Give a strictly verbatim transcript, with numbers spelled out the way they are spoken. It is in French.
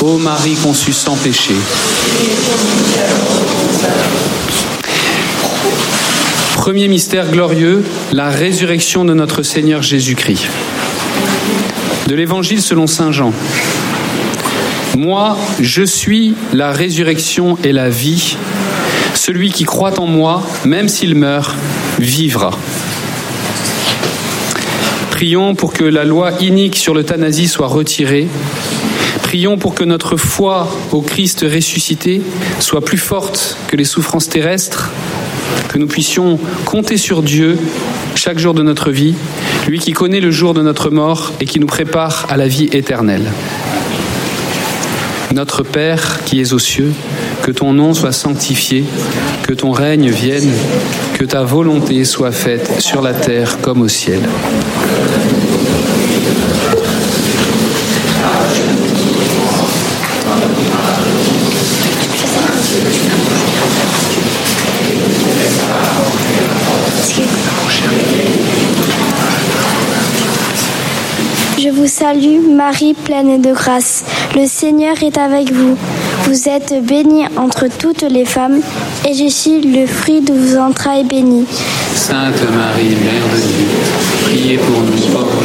Ô Marie conçue sans péché. Premier mystère glorieux, la résurrection de notre Seigneur Jésus-Christ. De l'Évangile selon saint Jean. Moi, je suis la résurrection et la vie. Celui qui croit en moi, même s'il meurt, vivra. Prions pour que la loi inique sur l'euthanasie soit retirée. Prions pour que notre foi au Christ ressuscité soit plus forte que les souffrances terrestres, que nous puissions compter sur Dieu chaque jour de notre vie, lui qui connaît le jour de notre mort et qui nous prépare à la vie éternelle. Notre Père qui es aux cieux, que ton nom soit sanctifié, que ton règne vienne, que ta volonté soit faite sur la terre comme au ciel. Je vous salue, Marie, pleine de grâce. Le Seigneur est avec vous. Vous êtes bénie entre toutes les femmes, et Jésus, le fruit de vos entrailles, béni. Sainte Marie, Mère de Dieu, priez pour nous pauvres